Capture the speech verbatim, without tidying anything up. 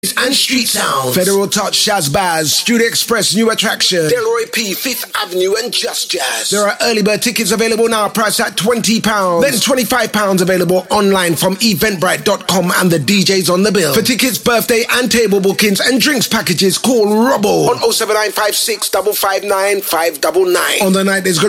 And street sounds. Federal Touch, Shaz Baz, Studio Express, new attraction. Delroy P, Fifth Avenue and Just Jazz. There are early bird tickets available now, priced at twenty pounds. Then twenty-five pounds available online from eventbrite dot com and the D Js on the bill. For tickets, birthday and table bookings and drinks packages, call Robbo on oh seven nine five six five five nine five nine nine. On the night there's going